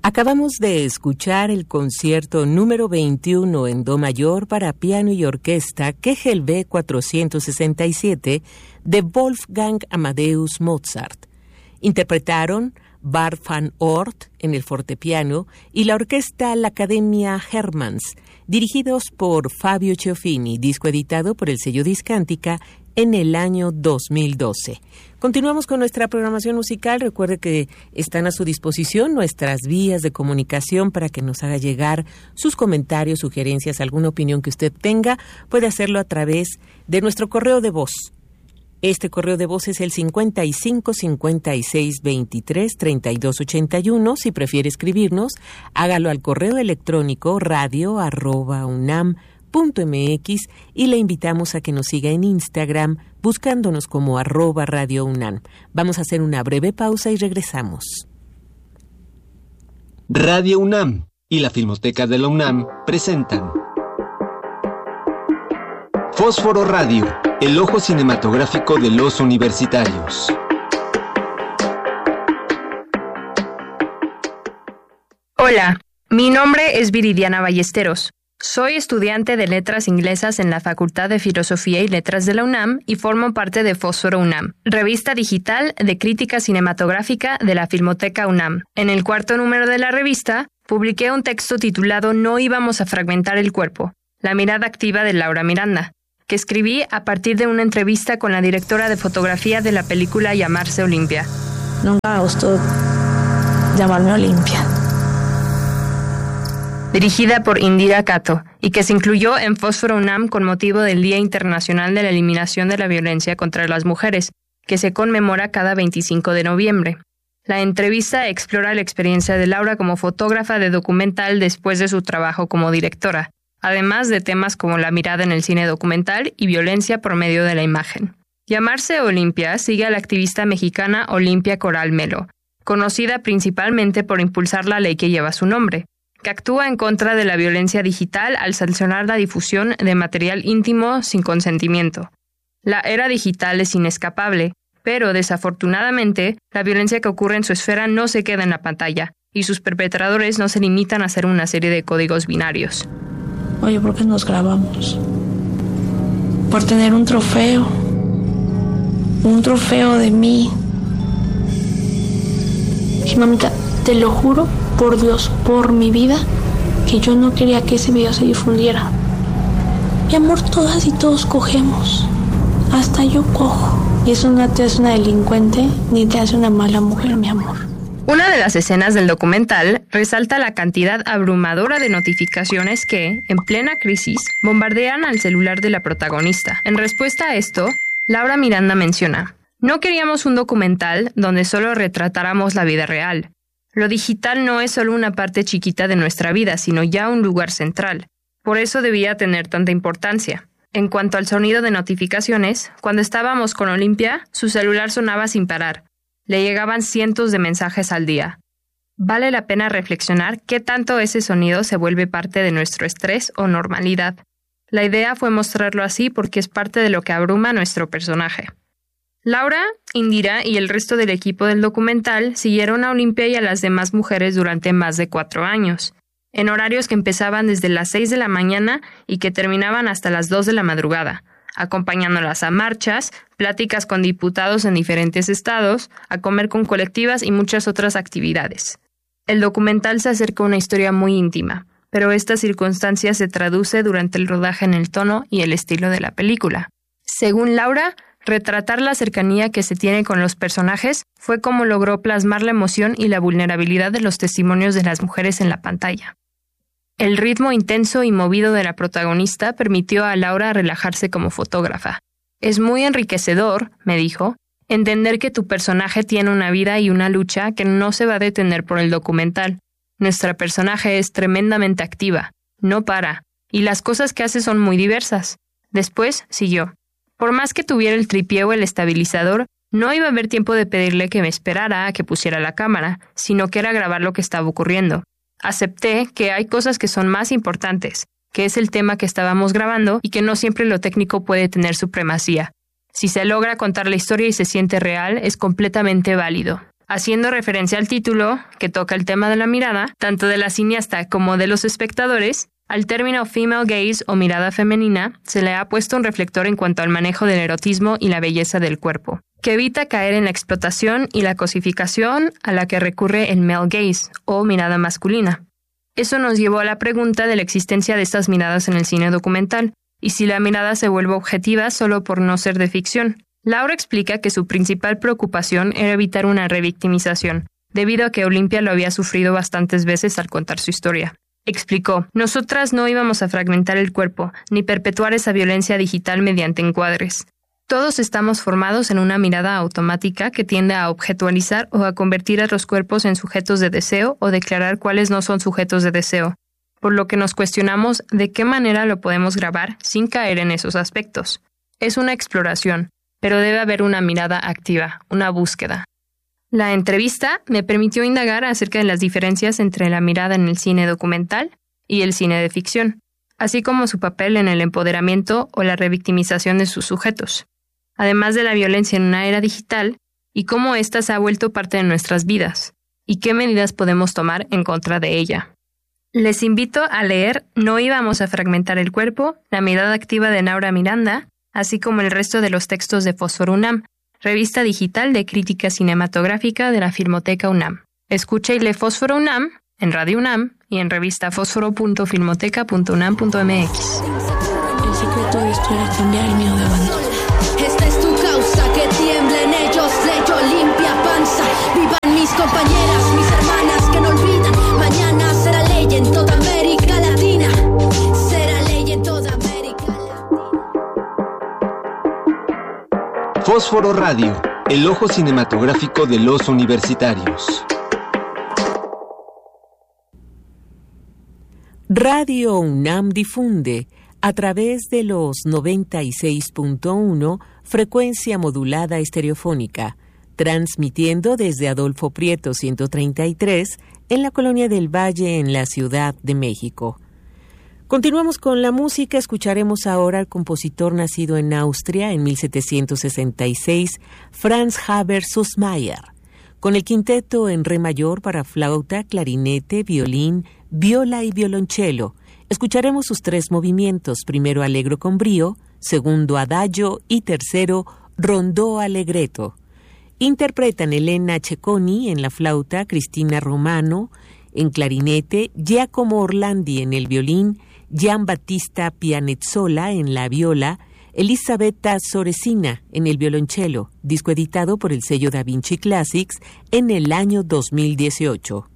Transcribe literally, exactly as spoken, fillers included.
Acabamos de escuchar el concierto número veintiuno en do mayor para piano y orquesta K G L B cuatrocientos sesenta y siete de Wolfgang Amadeus Mozart. Interpretaron Bart van Oort en el fortepiano y la orquesta La Academia Hermanns, dirigidos por Fabio Ciofini, disco editado por el sello Discántica en el año dos mil doce. Continuamos con nuestra programación musical. Recuerde que están a su disposición nuestras vías de comunicación para que nos haga llegar sus comentarios, sugerencias, alguna opinión que usted tenga. Puede hacerlo a través de nuestro correo de voz. Este correo de voz es el cincuenta y cinco, cincuenta y seis, veintitrés, treinta y dos, ochenta y uno. Si prefiere escribirnos, hágalo al correo electrónico radio arroba unam punto mx y le invitamos a que nos siga en Instagram buscándonos como arroba Radio UNAM. Vamos a hacer una breve pausa y regresamos. Radio UNAM y la Filmoteca de la UNAM presentan Fósforo Radio, el ojo cinematográfico de los universitarios. Hola, mi nombre es Viridiana Ballesteros. Soy estudiante de Letras Inglesas en la Facultad de Filosofía y Letras de la UNAM y formo parte de Fósforo UNAM, revista digital de crítica cinematográfica de la Filmoteca UNAM. En el cuarto número de la revista, publiqué un texto titulado No íbamos a fragmentar el cuerpo, la mirada activa de Laura Miranda, que escribí a partir de una entrevista con la directora de fotografía de la película Llamarse Olimpia. Nunca me gustó llamarme Olimpia. Dirigida por Indira Kato, y que se incluyó en Fósforo UNAM con motivo del Día Internacional de la Eliminación de la Violencia contra las Mujeres, que se conmemora cada veinticinco de noviembre. La entrevista explora la experiencia de Laura como fotógrafa de documental después de su trabajo como directora, además de temas como la mirada en el cine documental y violencia por medio de la imagen. Llamarse Olimpia sigue a la activista mexicana Olimpia Coral Melo, conocida principalmente por impulsar la ley que lleva su nombre, que actúa en contra de la violencia digital al sancionar la difusión de material íntimo sin consentimiento. La era digital es inescapable, pero desafortunadamente, la violencia que ocurre en su esfera no se queda en la pantalla, y sus perpetradores no se limitan a hacer una serie de códigos binarios. Oye, ¿por qué nos grabamos? Por tener un trofeo. Un trofeo de mí. Y mamita, te lo juro, por Dios, por mi vida, que yo no quería que ese video se difundiera. Mi amor, todas y todos cogemos. Hasta yo cojo. Y eso no te hace una delincuente ni te hace una mala mujer, mi amor. Una de las escenas del documental resalta la cantidad abrumadora de notificaciones que, en plena crisis, bombardean al celular de la protagonista. En respuesta a esto, Laura Miranda menciona: no queríamos un documental donde solo retratáramos la vida real. Lo digital no es solo una parte chiquita de nuestra vida, sino ya un lugar central. Por eso debía tener tanta importancia. En cuanto al sonido de notificaciones, cuando estábamos con Olimpia, su celular sonaba sin parar. Le llegaban cientos de mensajes al día. Vale la pena reflexionar qué tanto ese sonido se vuelve parte de nuestro estrés o normalidad. La idea fue mostrarlo así porque es parte de lo que abruma a nuestro personaje. Laura, Indira y el resto del equipo del documental siguieron a Olimpia y a las demás mujeres durante más de cuatro años, en horarios que empezaban desde las seis de la mañana y que terminaban hasta las dos de la madrugada, acompañándolas a marchas, pláticas con diputados en diferentes estados, a comer con colectivas y muchas otras actividades. El documental se acerca a una historia muy íntima, pero esta circunstancia se traduce durante el rodaje en el tono y el estilo de la película. Según Laura, retratar la cercanía que se tiene con los personajes fue como logró plasmar la emoción y la vulnerabilidad de los testimonios de las mujeres en la pantalla. El ritmo intenso y movido de la protagonista permitió a Laura relajarse como fotógrafa. Es muy enriquecedor, me dijo, entender que tu personaje tiene una vida y una lucha que no se va a detener por el documental. Nuestra personaje es tremendamente activa, no para, y las cosas que hace son muy diversas. Después siguió. Por más que tuviera el tripié o el estabilizador, no iba a haber tiempo de pedirle que me esperara a que pusiera la cámara, sino que era grabar lo que estaba ocurriendo. Acepté que hay cosas que son más importantes, que es el tema que estábamos grabando y que no siempre lo técnico puede tener supremacía. Si se logra contar la historia y se siente real, es completamente válido. Haciendo referencia al título, que toca el tema de la mirada, tanto de la cineasta como de los espectadores, al término female gaze o mirada femenina se le ha puesto un reflector en cuanto al manejo del erotismo y la belleza del cuerpo, que evita caer en la explotación y la cosificación a la que recurre el male gaze o mirada masculina. Eso nos llevó a la pregunta de la existencia de estas miradas en el cine documental, y si la mirada se vuelve objetiva solo por no ser de ficción. Laura explica que su principal preocupación era evitar una revictimización, debido a que Olimpia lo había sufrido bastantes veces al contar su historia. Explicó, nosotras no íbamos a fragmentar el cuerpo, ni perpetuar esa violencia digital mediante encuadres. Todos estamos formados en una mirada automática que tiende a objetualizar o a convertir a los cuerpos en sujetos de deseo o declarar cuáles no son sujetos de deseo, por lo que nos cuestionamos de qué manera lo podemos grabar sin caer en esos aspectos. Es una exploración, pero debe haber una mirada activa, una búsqueda. La entrevista me permitió indagar acerca de las diferencias entre la mirada en el cine documental y el cine de ficción, así como su papel en el empoderamiento o la revictimización de sus sujetos, además de la violencia en una era digital y cómo ésta se ha vuelto parte de nuestras vidas, y qué medidas podemos tomar en contra de ella. Les invito a leer No íbamos a fragmentar el cuerpo, la mirada activa de Laura Miranda, así como el resto de los textos de Fósforo UNAM, revista digital de crítica cinematográfica de la Filmoteca UNAM. Escucha y lee Fósforo UNAM en Radio UNAM y en revista fósforo punto filmoteca punto unam punto m x. El secreto de esto era cambiar el miedo de abandono. Esta es tu causa, que tiemblen ellos, sello limpia panza. Vivan mis compañeras, mis hermanas que no olvidan. Mañana será ley en toda América Latina. Será ley en toda América Latina. Fósforo Radio, el ojo cinematográfico de los universitarios. Radio UNAM difunde a través de los noventa y seis punto uno frecuencia modulada estereofónica, transmitiendo desde Adolfo Prieto ciento treinta y tres en la Colonia del Valle en la Ciudad de México. Continuamos con la música. Escucharemos ahora al compositor nacido en Austria en mil setecientos sesenta y seis, Franz Haber Sussmayer, con el quinteto en re mayor para flauta, clarinete, violín, viola y violonchelo. Escucharemos sus tres movimientos, primero allegro con brío, segundo adagio y tercero rondó allegretto. Interpretan Elena Cecconi en la flauta, Cristina Romano en clarinete, Giacomo Orlandi en el violín, Gian Battista Pianezzola en la viola, Elisabetta Soresina en el violonchelo, disco editado por el sello Da Vinci Classics en el año dos mil dieciocho.